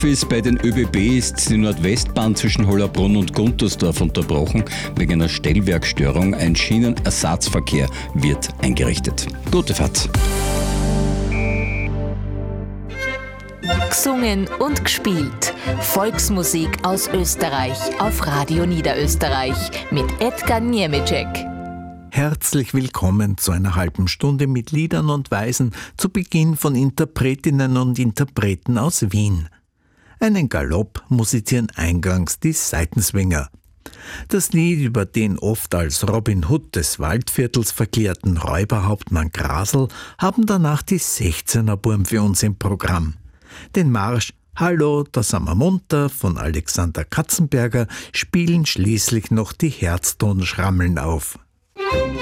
Ist bei den ÖBB ist die Nordwestbahn zwischen Hollabrunn und Guntersdorf unterbrochen. Wegen einer Stellwerkstörung. Ein Schienenersatzverkehr wird eingerichtet. Gute Fahrt. Gesungen und gespielt. Volksmusik aus Österreich auf Radio Niederösterreich mit Edgar Niemeczek. Herzlich willkommen zu einer halben Stunde mit Liedern und Weisen zu Beginn von Interpretinnen und Interpreten aus Wien. Einen Galopp musizieren eingangs die Seitenswinger. Das Lied über den oft als Robin Hood des Waldviertels verklärten Räuberhauptmann Grasl haben danach die 16er-Burm für uns im Programm. Den Marsch Hallo, da sind wir munter von Alexander Katzenberger spielen schließlich noch die Herztonschrammeln auf.